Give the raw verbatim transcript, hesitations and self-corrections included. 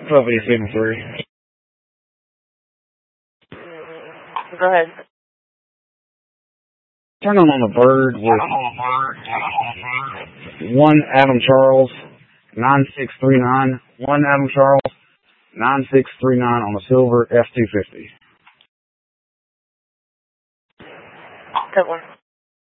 twelve eight seven three. Go ahead. Turn on on the bird with one Adam Charles, nine six three nine. One Adam Charles, nine six three nine on the silver F two fifty. Good one.